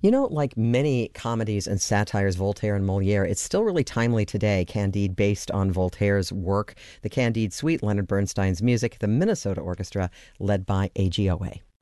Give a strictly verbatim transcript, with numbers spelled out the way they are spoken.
You know, like many comedies and satires, Voltaire and Moliere, it's still really timely today. Candide, based on Voltaire's work, the Candide Suite, Leonard Bernstein's music, the Minnesota Orchestra, led by A G O A.